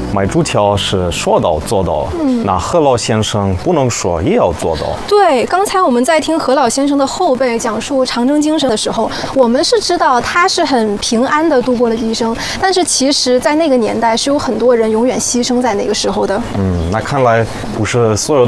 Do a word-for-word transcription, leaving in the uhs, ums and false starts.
买猪条是说到做到，嗯，那何老先生不能说也要做到。 对，刚才我们在听何老先生的后辈讲述长征精神的时候，我们是知道他是很平安的度过了一生，但是其实在那个年代是有很多人永远牺牲在那个时候的。 嗯，那看来不是所有